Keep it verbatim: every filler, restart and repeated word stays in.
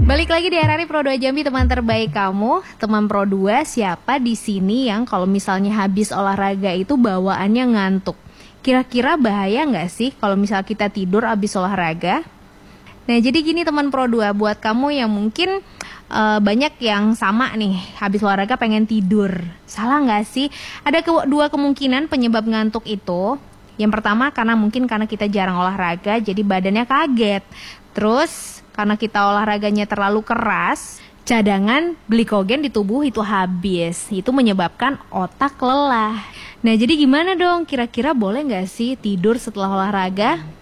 Balik lagi di R R I Pro dua Jambi, teman terbaik kamu. Teman Pro dua, siapa di sini yang kalau misalnya habis olahraga itu bawaannya ngantuk? Kira-kira bahaya nggak sih kalau misal kita tidur habis olahraga? Nah, jadi gini teman Pro dua, buat kamu yang mungkin uh, banyak yang sama nih, habis olahraga pengen tidur. Salah nggak sih? Ada ke- dua kemungkinan penyebab ngantuk itu. Yang pertama karena mungkin karena kita jarang olahraga, jadi badannya kaget. Terus karena kita olahraganya terlalu keras, cadangan glikogen di tubuh itu habis. Itu menyebabkan otak lelah. Nah, jadi gimana dong? Kira-kira boleh nggak sih tidur setelah olahraga?